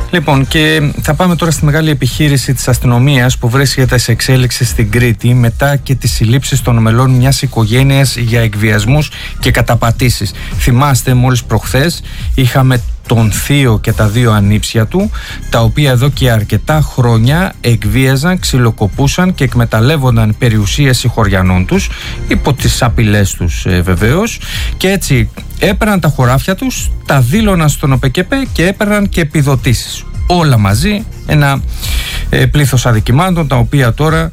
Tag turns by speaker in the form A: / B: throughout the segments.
A: Λοιπόν, και θα πάμε τώρα στη μεγάλη επιχείρηση της αστυνομίας που βρίσκεται σε εξέλιξη στην Κρήτη μετά και τις συλλήψεις των μελών μιας οικογένειας για εκβιασμούς και καταπατήσεις. Θυμάστε, μόλις προχθές είχαμε τον θείο και τα δύο ανήψια του, τα οποία εδώ και αρκετά χρόνια εκβίαζαν, ξυλοκοπούσαν και εκμεταλλεύονταν περιουσίες συγχωριανών τους, υπό τις απειλές τους βεβαίως, και έτσι έπαιρναν τα χωράφια τους, τα δήλωναν στον ΟΠΚΠ και έπαιρναν και επιδοτήσεις. Όλα μαζί, ένα πλήθος αδικημάτων, τα οποία τώρα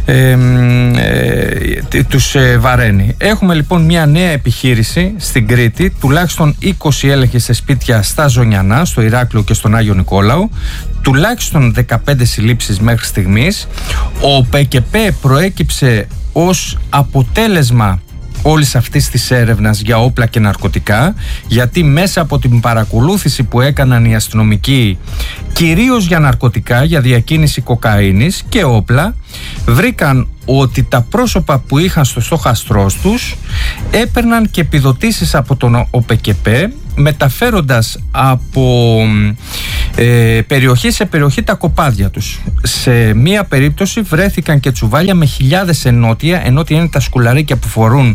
A: τους βαραίνει. Έχουμε λοιπόν μια νέα επιχείρηση στην Κρήτη, τουλάχιστον 20 έλεγχοι σε σπίτια στα Ζωνιανά, στο Ηράκλειο και στον Άγιο Νικόλαο, τουλάχιστον 15 συλλήψεις μέχρι στιγμής. Ο ΟΠΚΠ προέκυψε ως αποτέλεσμα όλης αυτής της έρευνας για όπλα και ναρκωτικά, γιατί μέσα από την παρακολούθηση που έκαναν οι αστυνομικοί, κυρίως για ναρκωτικά, για διακίνηση κοκαίνης και όπλα, βρήκαν ότι τα πρόσωπα που είχαν στο στόχαστρός τους έπαιρναν και επιδοτήσεις από τον ΟΠΚΠ, μεταφέροντας από περιοχή σε περιοχή τα κοπάδια τους. Σε μία περίπτωση βρέθηκαν και τσουβάλια με χιλιάδες ενότια. Ενότια είναι τα σκουλαρίκια που φορούν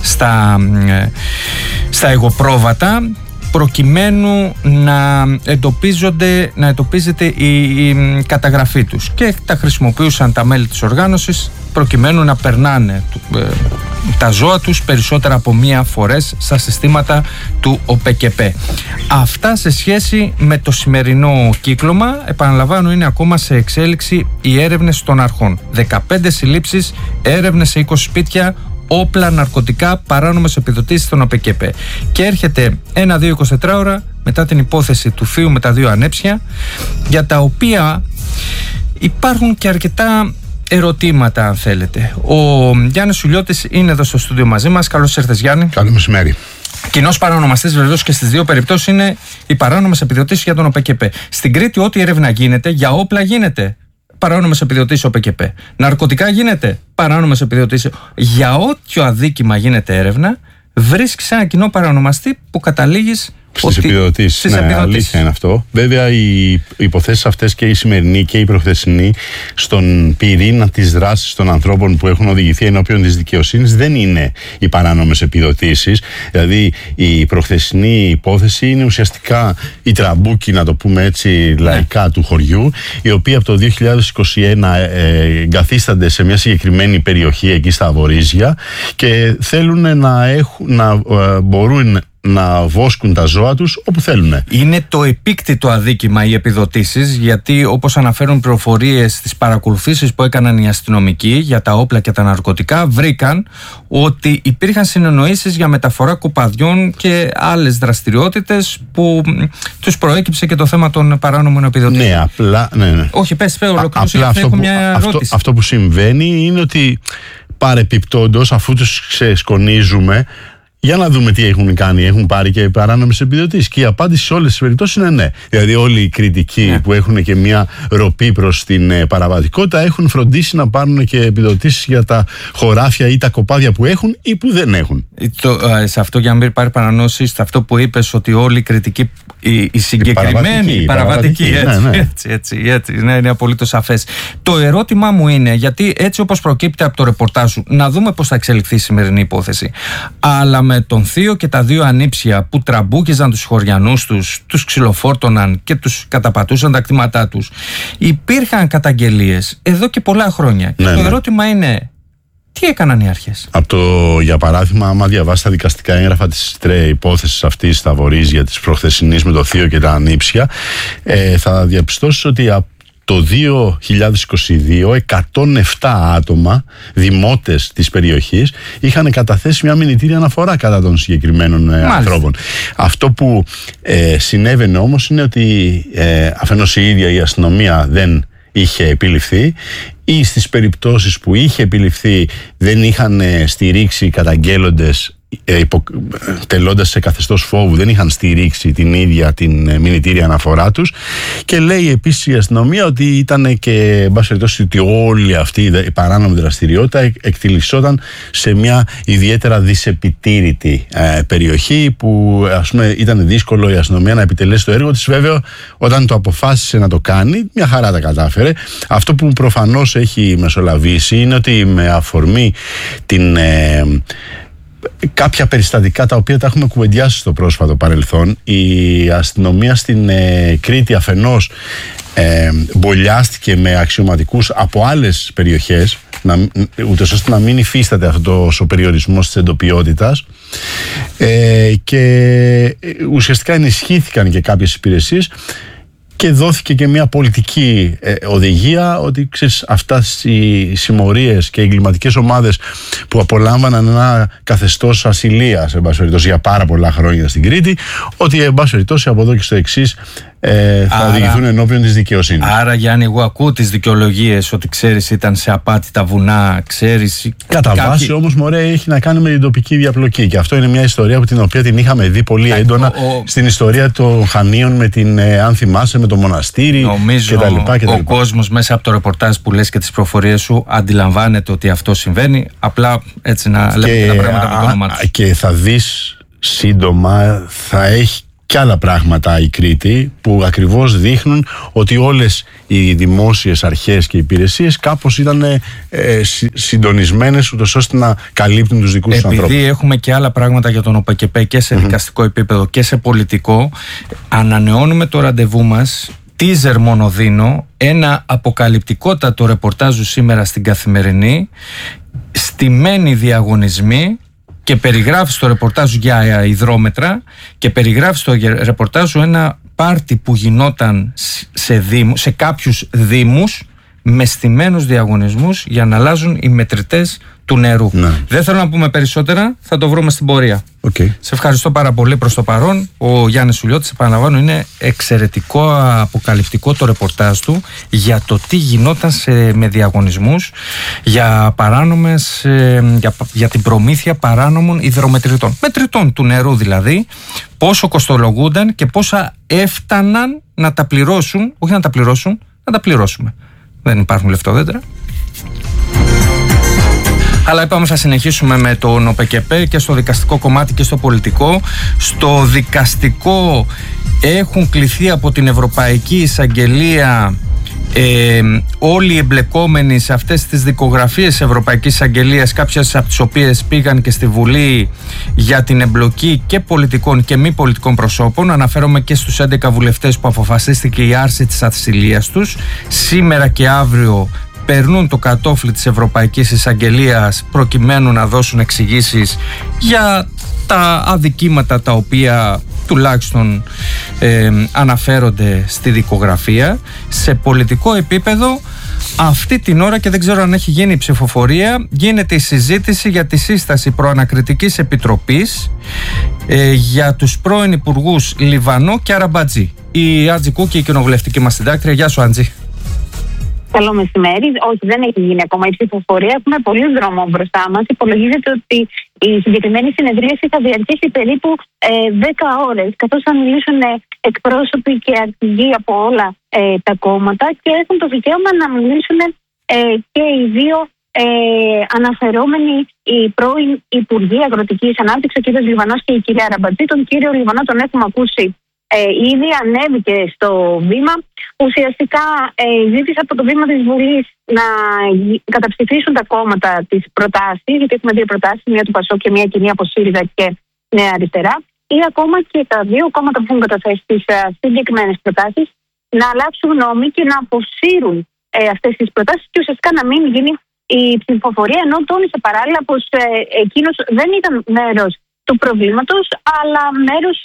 A: στα εγωπρόβατα, προκειμένου να εντοπίζεται η καταγραφή τους, και τα χρησιμοποιούσαν τα μέλη της οργάνωσης προκειμένου να περνάνε τα ζώα τους περισσότερα από μία φορές στα συστήματα του ΟΠΚΠ. Αυτά σε σχέση με το σημερινό κύκλωμα. Επαναλαμβάνω, είναι ακόμα σε εξέλιξη οι έρευνες των αρχών. 15 συλλήψεις, έρευνες σε 20 σπίτια, όπλα, ναρκωτικά, παράνομες επιδοτήσεις στον ΟΠΚΠ. Και έρχεται 1-2-24 ώρα μετά την υπόθεση του θείου με τα δύο ανέψια, για τα οποία υπάρχουν και αρκετά ερωτήματα, αν θέλετε. Ο Γιάννης Σουλιώτης είναι εδώ στο στούντιο μαζί μας. Καλώς ήρθες, Γιάννη.
B: Καλό μεσημέρι.
A: Κοινός παρανομαστής βεβαίως και στις δύο περιπτώσεις είναι οι παράνομες επιδοτήσεις για τον ΟΠΚΠ. Στην Κρήτη, ό,τι έρευνα γίνεται, για όπλα γίνεται παράνομες επιδοτήσεις ΟΠΚΠ. Ναρκωτικά γίνεται παράνομες επιδοτήσεις. Για όποιο αδίκημα γίνεται έρευνα, βρίσκεις ένα κοινό παρανομαστή που καταλήγεις
B: στις επιδοτήσεις. Ναι, αλήθεια είναι αυτό. Βέβαια, οι υποθέσεις αυτές, και η σημερινή και η προχθεσινή, στον πυρήνα της δράσης των ανθρώπων που έχουν οδηγηθεί ενώπιον της δικαιοσύνης, δεν είναι οι παράνομες επιδοτήσεις. Δηλαδή, η προχθεσινή υπόθεση είναι ουσιαστικά η τραμπούκη, να το πούμε έτσι λαϊκά, του χωριού, οι οποίοι από το 2021 εγκαθίστανται σε μια συγκεκριμένη περιοχή εκεί στα Βορίζια και θέλουν να μπορούν να βόσκουν τα ζώα τους όπου θέλουν.
A: Είναι το επίκτητο αδίκημα οι επιδοτήσεις, γιατί όπως αναφέρουν πληροφορίες στις παρακολουθήσεις που έκαναν οι αστυνομικοί για τα όπλα και τα ναρκωτικά, βρήκαν ότι υπήρχαν συνεννοήσεις για μεταφορά κοπαδιών και άλλες δραστηριότητες που τους προέκυψε και το θέμα των παράνομων επιδοτήσεων.
B: Ναι, απλά. Ναι.
A: Όχι, πες ολοκλήρωση.
B: Αυτό που συμβαίνει είναι ότι παρεπιπτόντως, αφού τους ξεσκονίζουμε, για να δούμε τι έχουν κάνει, έχουν πάρει και παράνομες επιδοτήσεις. Και η απάντηση σε όλες τις περιπτώσεις είναι ναι. Δηλαδή, όλοι οι κριτικοί που έχουν και μια ροπή προς την παραβατικότητα έχουν φροντίσει να πάρουν και επιδοτήσεις για τα χωράφια ή τα κοπάδια που έχουν ή που δεν έχουν.
A: Σε αυτό, για να μην πάρει παρανόηση, σε αυτό που είπες, ότι όλοι οι κριτικοί, οι συγκεκριμένοι, παραβατικοί. Έτσι, είναι απολύτως σαφές. Το ερώτημά μου είναι, γιατί έτσι όπως προκύπτει από το ρεπορτάζ σου, να δούμε πώς θα εξελιχθεί η σημερινή υπόθεση. Αλλά με τον θείο και τα δύο ανήψια που τραμπούκιζαν τους χωριανούς τους ξυλοφόρτωναν και τους καταπατούσαν τα κτήματά τους, υπήρχαν καταγγελίες εδώ και πολλά χρόνια. Και το ερώτημα είναι, τι έκαναν οι αρχές?
B: Για παράδειγμα, άμα διαβάσει τα δικαστικά έγγραφα της υπόθεσης αυτής στα Βορίζια, της προχθεσινής με το θείο και τα ανήψια, θα διαπιστώσεις ότι το 2022 107 άτομα, δημότες της περιοχής, είχαν καταθέσει μια μηνυτήρια αναφορά κατά των συγκεκριμένων ανθρώπων. Αυτό που συνέβαινε όμως είναι ότι αφενός η ίδια η αστυνομία δεν είχε επιληφθεί, ή στις περιπτώσεις που είχε επιληφθεί δεν είχαν στηρίξει καταγγέλλοντες τελώντας σε καθεστώς φόβου, δεν είχαν στηρίξει την ίδια την μηνυτήρια αναφορά τους. Και λέει επίσης η αστυνομία ότι ήταν και, εν πάση περιπτώσει, ότι όλη αυτή η παράνομη δραστηριότητα εκτιλισσόταν σε μια ιδιαίτερα δυσεπιτήρητη περιοχή, που, ας πούμε, ήταν δύσκολο η αστυνομία να επιτελέσει το έργο της. Βέβαια, όταν το αποφάσισε να το κάνει, μια χαρά τα κατάφερε. Αυτό που προφανώς έχει μεσολαβήσει είναι ότι με αφορμή κάποια περιστατικά τα οποία τα έχουμε κουβεντιάσει στο πρόσφατο παρελθόν, η αστυνομία στην Κρήτη αφενός μπολιάστηκε με αξιωματικούς από άλλες περιοχές, ούτως ώστε να μην υφίσταται αυτός ο περιορισμός της εντοπιότητας, και ουσιαστικά ενισχύθηκαν και κάποιες υπηρεσίες και δόθηκε και μια πολιτική οδηγία ότι, ξέρεις, αυτές οι συμμορίες και οι εγκληματικές ομάδες που απολάμβαναν ένα καθεστώς ασυλίας, εν πάση περιπτώσει, για πάρα πολλά χρόνια στην Κρήτη, ότι, εν πάση περιπτώσει, από εδώ και στο εξής θα οδηγηθούν ενώπιον της δικαιοσύνης.
A: Άρα, Γιάννη, εγώ ακούω τις δικαιολογίες ότι, ξέρεις, ήταν σε απάτητα βουνά, ξέρεις.
B: Κατά βάση όμως, μωρέ, έχει να κάνει με την τοπική διαπλοκή. Και αυτό είναι μια ιστορία την οποία την είχαμε δει πολύ έντονα στην ιστορία των Χανίων, με την, αν θυμάσαι, με το μοναστήρι κτλ.
A: Ο κόσμος μέσα από το ρεπορτάζ που λες και τις προφορίες σου αντιλαμβάνεται ότι αυτό συμβαίνει. Απλά έτσι να λέμε τα πράγματα με το όνομά τους.
B: Και θα δεις σύντομα, θα έχει και άλλα πράγματα η Κρήτη που ακριβώς δείχνουν ότι όλες οι δημόσιες αρχές και υπηρεσίες κάπως ήταν συντονισμένες, ούτως ώστε να καλύπτουν τους δικούς τους ανθρώπους.
A: Επειδή έχουμε και άλλα πράγματα για τον ΟΠΕΚΕΠΕ και σε δικαστικό επίπεδο και σε πολιτικό, ανανεώνουμε το ραντεβού μας. Τίζερ μόνο δίνω, ένα αποκαλυπτικότατο ρεπορτάζ σήμερα στην Καθημερινή, στημένοι διαγωνισμοί, και περιγράφει στο ρεπορτάζ για υδρόμετρα και περιγράφει στο ρεπορτάζ ένα πάρτι που γινόταν σε κάποιους δήμους με στημένους διαγωνισμούς για να αλλάζουν οι μετρητές του νερού. Ναι. Δεν θέλω να πούμε περισσότερα, θα το βρούμε στην πορεία. Σε ευχαριστώ πάρα πολύ προς το παρόν. Ο Γιάννης Σουλιώτης, επαναλαμβάνω, είναι εξαιρετικό, αποκαλυπτικό το ρεπορτάζ του για το τι γινόταν με διαγωνισμούς για παράνομες, για την προμήθεια παράνομων υδρομετρητών. Μετρητών του νερού δηλαδή, πόσο κοστολογούνταν και πόσα έφταναν να τα πληρώσουν, όχι να τα πληρώσουν, να τα πληρώσουμε. Δεν υπάρχουν λεφτόδέντρα. Αλλά είπαμε θα συνεχίσουμε με τον ΟΠΕΚΕΠΕ και στο δικαστικό κομμάτι και στο πολιτικό. Στο δικαστικό έχουν κληθεί από την Ευρωπαϊκή Εισαγγελία όλοι οι εμπλεκόμενοι σε αυτές τις δικογραφίες Ευρωπαϊκής Εισαγγελίας, κάποιες από τις οποίες πήγαν και στη Βουλή για την εμπλοκή και πολιτικών και μη πολιτικών προσώπων. Αναφέρομαι και στους 11 βουλευτές που αποφασίστηκε η άρση της ασυλίας τους. Σήμερα και αύριο περνούν το κατόφλι της Ευρωπαϊκής Εισαγγελίας προκειμένου να δώσουν εξηγήσεις για τα αδικήματα τα οποία τουλάχιστον αναφέρονται στη δικογραφία. Σε πολιτικό επίπεδο αυτή την ώρα, και δεν ξέρω αν έχει γίνει η ψηφοφορία, γίνεται η συζήτηση για τη σύσταση προανακριτικής επιτροπής για τους πρώην υπουργούς Λιβανό και Αραμπατζή. Η Άντζη Κούκη, η κοινοβουλευτική μας συντάκτρια. Γεια σου, Άντζη.
C: Καλό μεσημέρι. Όχι, δεν έχει γίνει ακόμα η ψηφοφορία. Έχουμε πολύ δρόμο μπροστά μας. Υπολογίζεται ότι η συγκεκριμένη συνεδρίαση θα διαρκέσει περίπου 10 ώρες, καθώς θα μιλήσουν εκπρόσωποι και αρχηγοί από όλα τα κόμματα και έχουν το δικαίωμα να μιλήσουν και οι δύο αναφερόμενοι, οι πρώην Υπουργοί Αγροτικής Ανάπτυξης, ο κ. Λιβανός και η κυρία Αραμπατζή. Τον κύριο Λιβανό τον έχουμε ακούσει ήδη, ανέβηκε στο βήμα. Ουσιαστικά ζήτησε από το βήμα της Βουλής να καταψηφίσουν τα κόμματα τις προτάσεις, γιατί έχουμε δύο προτάσεις, μία του ΠΑΣΟΚ και μία κοινή από ΣΥΡΙΖΑ και Νέα Αριστερά, ή ακόμα και τα δύο κόμματα που έχουν καταθέσει τις συγκεκριμένες προτάσεις να αλλάξουν γνώμη και να αποσύρουν αυτές τις προτάσεις και ουσιαστικά να μην γίνει η ψηφοφορία, ενώ τόνισε παράλληλα πως εκείνος δεν ήταν μέρος του προβλήματος, αλλά μέρος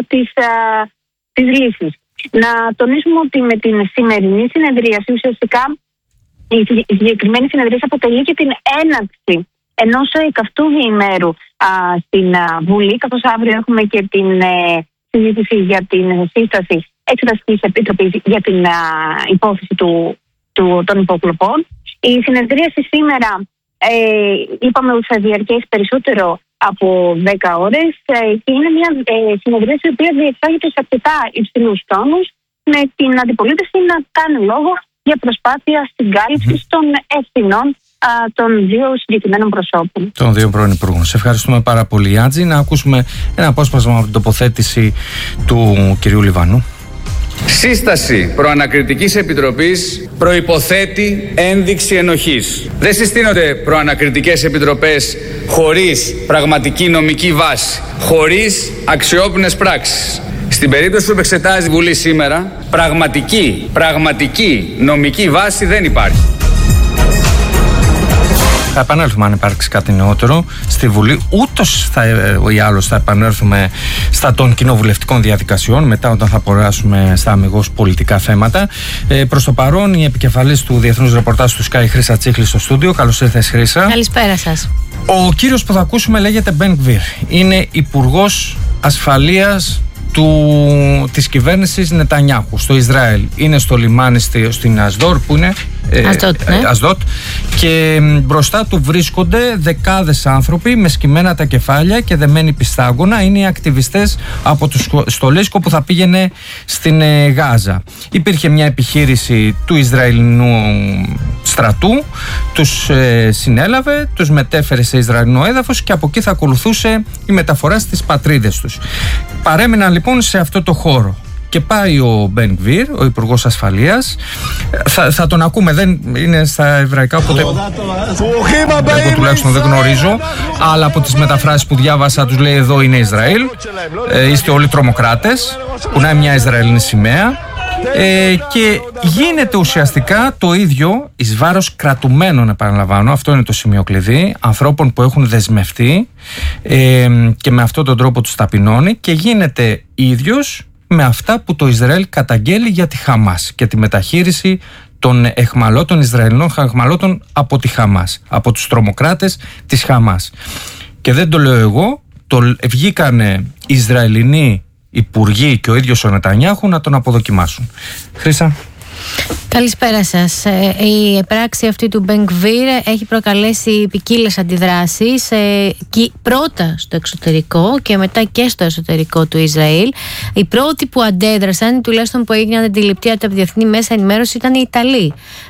C: της λύσης. Να τονίσουμε ότι με την σημερινή συνεδρίαση ουσιαστικά η συγκεκριμένη συνεδρίαση αποτελεί και την έναρξη ενός καυτού διημέρου στην Βουλή, καθώς αύριο έχουμε και την συζήτηση για την σύσταση εξεταστικής επιτροπής για την υπόθεση των υποκλοπών. Η συνεδρίαση σήμερα είπαμε ότι θα διαρκέσει περισσότερο από 10 ώρες και είναι μια συνεδρίαση η οποία διεξάγεται σε αρκετά υψηλούς τόνους, με την αντιπολίτευση να κάνει λόγο για προσπάθεια συγκάλυψης των ευθυνών των δύο συγκεκριμένων προσώπων.
A: Των δύο πρώην υπουργών. Σε ευχαριστούμε πάρα πολύ, Άντζη. Να ακούσουμε ένα απόσπασμα από την τοποθέτηση του κυρίου Λιβανού.
D: Σύσταση προανακριτικής επιτροπής προϋποθέτει ένδειξη ενοχής. Δεν συστήνονται προανακριτικές επιτροπές χωρίς πραγματική νομική βάση, χωρίς αξιόπινες πράξεις. Στην περίπτωση που εξετάζει η Βουλή σήμερα, πραγματική νομική βάση δεν υπάρχει.
A: Θα επανέλθουμε αν υπάρξει κάτι νεότερο στη Βουλή. Ούτως ή άλλως θα επανέλθουμε στα των κοινοβουλευτικών διαδικασιών μετά, όταν θα περάσουμε στα αμιγώς πολιτικά θέματα. Προς το παρόν, η επικεφαλής του Διεθνούς Ρεπορτάζ του Sky, Χρύσα Τσίχλη, στο στούντιο. Καλώς ήρθες, Χρύσα.
E: Καλησπέρα σας.
A: Ο κύριος που θα ακούσουμε λέγεται Μπεν Γκβίρ. Είναι υπουργός ασφαλείας της κυβέρνησης Νετανιάχου στο Ισραήλ. Είναι στο λιμάνι στην Ασδόρ, που είναι Ασδότ, και μπροστά του βρίσκονται δεκάδες άνθρωποι με σκυμμένα τα κεφάλια και δεμένοι πιστάγωνα. Είναι οι ακτιβιστές από το στολίσκο που θα πήγαινε στην Γάζα. Υπήρχε μια επιχείρηση του Ισραηλινού στρατού, τους συνέλαβε, τους μετέφερε σε Ισραηλινό έδαφος και από εκεί θα ακολουθούσε η μεταφορά στις πατρίδες τους. Παρέμειναν λοιπόν σε αυτό το χώρο. Και πάει ο Μπεν Γκβίρ, ο Υπουργός Ασφαλείας. Θα τον ακούμε, δεν είναι στα εβραϊκά, οπότε εγώ τουλάχιστον δεν γνωρίζω, αλλά από τις μεταφράσεις που διάβασα τους λέει εδώ είναι Ισραήλ, είστε όλοι τρομοκράτες, κουνάει μια Ισραηλινή σημαία, και γίνεται ουσιαστικά το ίδιο εις βάρος κρατουμένων, επαναλαμβάνω, αυτό είναι το σημείο κλειδί, ανθρώπων που έχουν δεσμευτεί και με αυτόν τον τρόπο τους ταπεινώνει, και γίνεται ίδιος με αυτά που το Ισραήλ καταγγέλει για τη Χαμάς και τη μεταχείριση των εχμαλώτων, Ισραηλινών εχμαλώτων από τη Χαμάς, από τους τρομοκράτες της Χαμάς. Και δεν το λέω εγώ, βγήκανε Ισραηλινοί υπουργοί και ο ίδιος ο Νετανιάχου να τον αποδοκιμάσουν. Χρύσα.
E: Καλησπέρα σας. Η πράξη αυτή του Μπεν Γκβίρ έχει προκαλέσει ποικίλες αντιδράσεις, πρώτα στο εξωτερικό και μετά και στο εσωτερικό του Ισραήλ. Οι πρώτοι που αντέδρασαν, τουλάχιστον που έγιναν αντιληπτοί από τα διεθνή μέσα ενημέρωση, ήταν οι Ιταλοί.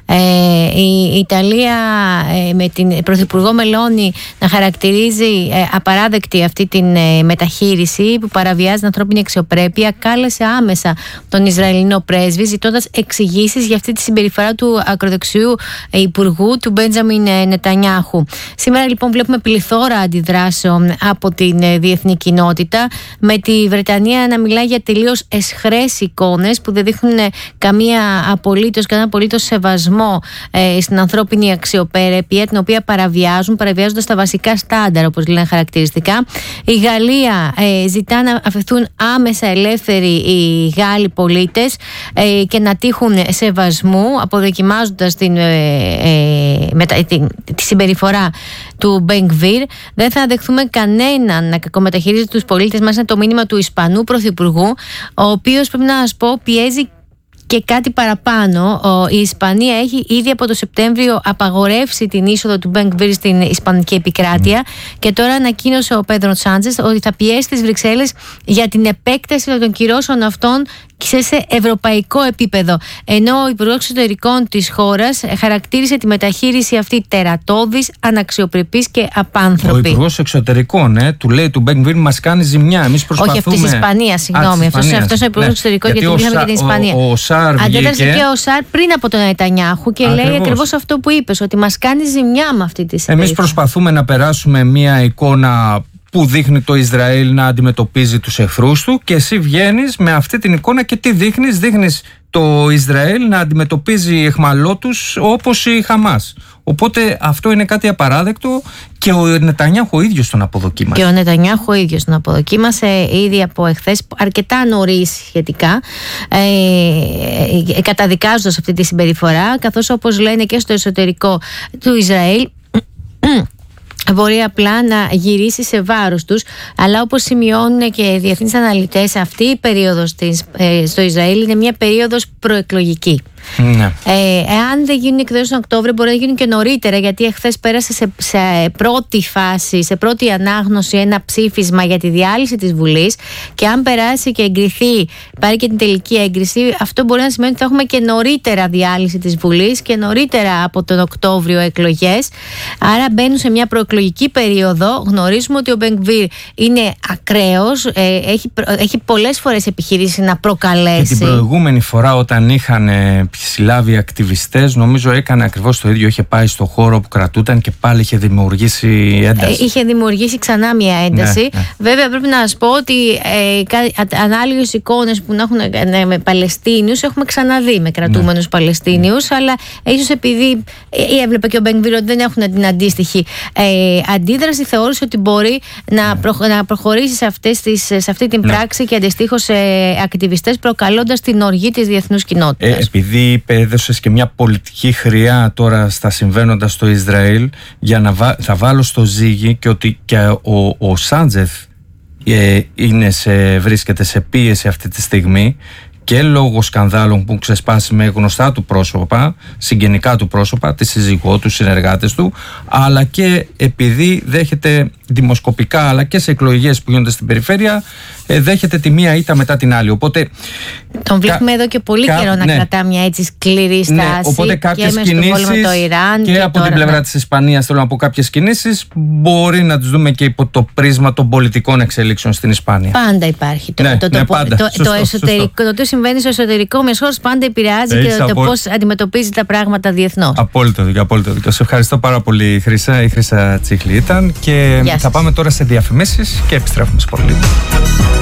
E: Η Ιταλία με την Πρωθυπουργό Μελώνη να χαρακτηρίζει απαράδεκτη αυτή την μεταχείριση που παραβιάζει την ανθρώπινη αξιοπρέπεια, κάλεσε άμεσα τον Ισραηλινό πρέσβη ζητώντας εξηγήσεις για αυτή τη συμπεριφορά του ακροδεξιού υπουργού, του Μπέντζαμιν Νετανιάχου. Σήμερα λοιπόν βλέπουμε πληθώρα αντιδράσεων από την διεθνή κοινότητα, με τη Βρετανία να μιλάει για τελείως εσχρές εικόνες που δεν δείχνουν κανένα απολύτως σεβασμό στην ανθρώπινη αξιοπρέπεια, την οποία παραβιάζοντας τα βασικά στάνταρ, όπως λένε χαρακτηριστικά. Η Γαλλία ζητά να αφαιθούν άμεσα ελεύθεροι οι Γάλλοι πολίτες και να τύχουν σεβασμού, αποδοκιμάζοντας τη συμπεριφορά του Μπεν Γκβίρ. Δεν θα δεχθούμε κανέναν να κακομεταχειρίζεται τους πολίτες μας. Είναι το μήνυμα του Ισπανού Πρωθυπουργού, ο οποίος, πρέπει να σας πω, πιέζει και κάτι παραπάνω. Η Ισπανία έχει ήδη από το Σεπτέμβριο απαγορεύσει την είσοδο του Μπεν Γκβίρ στην Ισπανική επικράτεια, και τώρα ανακοίνωσε ο Πέδρο Σάντσες ότι θα πιέσει τις Βρυξέλλες για την επέκταση των κυρώσεων αυτών σε ευρωπαϊκό επίπεδο. Ενώ ο Υπουργός Εξωτερικών της χώρας χαρακτήρισε τη μεταχείριση αυτή τερατώδης, αναξιοπρεπής και απάνθρωπη.
A: Ο Υπουργός Εξωτερικών του λέει του Μπεν Γκβίρ μας κάνει ζημιά. Εμείς προσπαθούμε.
E: Όχι, αυτή της Ισπανίας, συγγνώμη. Αυτός είναι ο Υπουργός Εξωτερικών, γιατί μιλάμε για την Ισπανία. Αντέδρασε και ο Σαρ πριν από τον Νετανιάχου και λέει ακριβώς αυτό που είπες, ότι μας κάνει ζημιά με αυτή τη συμπεριφορά.
A: Εμείς προσπαθούμε να περάσουμε μια εικόνα που δείχνει το Ισραήλ να αντιμετωπίζει τους εχθρούς του, και εσύ βγαίνεις με αυτή την εικόνα και τι δείχνεις? Δείχνεις το Ισραήλ να αντιμετωπίζει εχμαλώτους όπως η Χαμάς. Οπότε αυτό είναι κάτι απαράδεκτο, και ο Νετανιάχου ο ίδιος τον αποδοκίμασε.
E: Και ο Νετανιάχου ο ίδιος τον αποδοκίμασε ήδη από εχθές, αρκετά νωρίς σχετικά, καταδικάζοντας αυτή τη συμπεριφορά, καθώς, όπως λένε και στο εσωτερικό του Ισραήλ, μπορεί απλά να γυρίσει σε βάρος τους. Αλλά όπως σημειώνουν και οι διεθνείς αναλυτές, αυτή η περίοδος στο Ισραήλ είναι μια περίοδος προεκλογική.
A: Ναι.
E: Εάν δεν γίνουν οι εκδηλώσεις τον Οκτώβριο, μπορεί να γίνουν και νωρίτερα, γιατί εχθές πέρασε σε πρώτη φάση, σε πρώτη ανάγνωση, ένα ψήφισμα για τη διάλυση της Βουλής. Και αν περάσει και εγκριθεί, πάρει και την τελική έγκριση, αυτό μπορεί να σημαίνει ότι θα έχουμε και νωρίτερα διάλυση της Βουλής και νωρίτερα από τον Οκτώβριο εκλογές. Άρα μπαίνουν σε μια προεκλογική περίοδο. Γνωρίζουμε ότι ο Μπενγκβίρ είναι ακραίος, έχει πολλές φορές επιχειρήσει να προκαλέσει.
A: Και την προηγούμενη φορά, όταν είχαν συλλάβει ακτιβιστές, νομίζω έκανε ακριβώς το ίδιο. Είχε πάει στο χώρο που κρατούταν και πάλι είχε δημιουργήσει ένταση.
E: Είχε δημιουργήσει ξανά μια ένταση.
A: Ναι.
E: Βέβαια, πρέπει να σας πω ότι ανάλογες εικόνες που να έχουν με Παλαιστίνιους έχουμε ξαναδεί με κρατούμενους Παλαιστίνιους, αλλά ίσως επειδή έβλεπε και ο Μπενγκβίρ ότι δεν έχουν την αντίστοιχη αντίδραση, θεώρησε ότι μπορεί να προχωρήσει σε αυτή την πράξη και αντιστοίχως σε ακτιβιστές, προκαλώντας την οργή της διεθνούς κοινότητας.
A: Επειδή έδωσες και μια πολιτική χρειά τώρα στα συμβαίνοντα στο Ισραήλ, για να θα βάλω στο ζύγι και ότι και ο Σάντζεφ βρίσκεται σε πίεση αυτή τη στιγμή, και λόγω σκανδάλων που έχουν ξεσπάσει με γνωστά του πρόσωπα, συγγενικά του πρόσωπα, τη σύζυγό του, συνεργάτες του, αλλά και επειδή δέχεται δημοσκοπικά, αλλά και σε εκλογές που γίνονται στην περιφέρεια, δέχεται τη μία ήττα μετά την άλλη. Οπότε
E: τον βλέπουμε εδώ και πολύ καιρό να κρατά μια έτσι σκληρή στάση.
A: Ναι, οπότε κάποιες κινήσεις
E: το Ιράν
A: και από την πλευρά της Ισπανίας, θέλω να πω, κάποιες κινήσεις μπορεί να τις δούμε και υπό το πρίσμα των πολιτικών εξελίξεων στην Ισπανία.
E: Πάντα υπάρχει το εσωτερικό. Το τι συμβαίνει στο εσωτερικό μιας χώρας πάντα επηρεάζει και το πώς αντιμετωπίζει τα πράγματα διεθνώς.
A: Απόλυτο δίκιο. Σε ευχαριστώ πάρα πολύ, Χρύσα. Η Χρύσα Τσίχλη ήταν και θα πάμε τώρα σε διαφημίσεις και επιστρέφουμε σε πολύ λίγο.